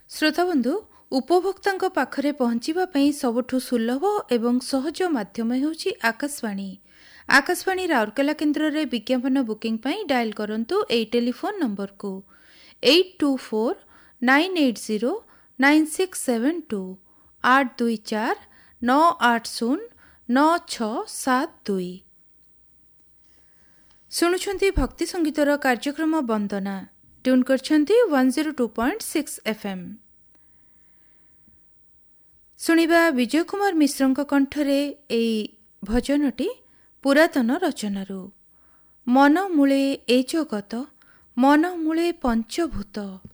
ଶ୍ରୋତାବନ୍ଧୁ, ଉପଭୋକ୍ତାଙ୍କ ପାଖରେ ପହଞ୍ଚିବା ପାଇଁ ସବୁଠୁ ସୁଲଭ ଏବଂ ସହଜ ମାଧ୍ୟମ ହେଉଛି ଆକାଶବାଣୀ। ଆକାଶବାଣୀ ରାଉରକେଲା କେନ୍ଦ୍ରରେ ବିଜ୍ଞାପନ ବୁକିଂ ପାଇଁ ଡାଏଲ୍ କରନ୍ତୁ ଏହି ଟେଲିଫୋନ୍ ନମ୍ବରକୁ 8249809672 82498098672। ଶୁଣୁଛନ୍ତି ଭକ୍ତି ସଙ୍ଗୀତର କାର୍ଯ୍ୟକ୍ରମ ବନ୍ଦନା। ଟ୍ୟୁନ୍ କରିଛନ୍ତି 102.6 FM। ଶୁଣିବା ବିଜୟ କୁମାର ମିଶ୍ରଙ୍କ କଣ୍ଠରେ ଏହି ଭଜନଟି ପୁରାତନ ରଚନାରୁ। ମନ ମୂଳେ ଏ ଜଗତ, ମନ ମୂଳେ ପଞ୍ଚଭୂତ।